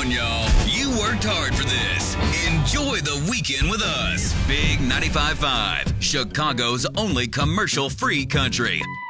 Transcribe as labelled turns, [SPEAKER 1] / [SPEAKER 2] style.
[SPEAKER 1] on, y'all. You worked hard for this. Enjoy the weekend with us. Big 95.5, Chicago's only commercial-free country.